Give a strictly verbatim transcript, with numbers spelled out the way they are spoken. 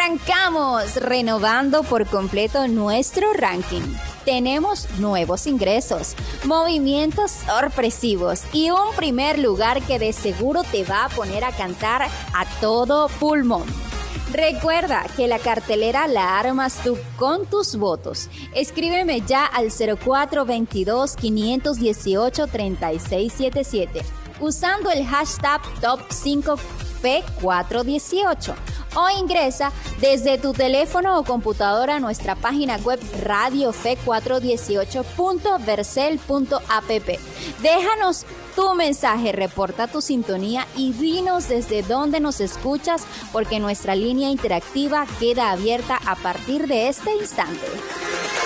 Arrancamos renovando por completo nuestro ranking. Tenemos nuevos ingresos, movimientos sorpresivos y un primer lugar que de seguro te va a poner a cantar a todo pulmón. Recuerda que la cartelera la armas tú con tus votos. Escríbeme ya al cero cuatro veintidós, quinientos dieciocho, treinta y seis setenta y siete usando el hashtag top cinco F cuatro dieciocho o ingresa desde tu teléfono o computadora a nuestra página web radio f cuatro dieciocho punto vercel punto app. Déjanos tu mensaje, reporta tu sintonía y dinos desde dónde nos escuchas, porque nuestra línea interactiva queda abierta a partir de este instante.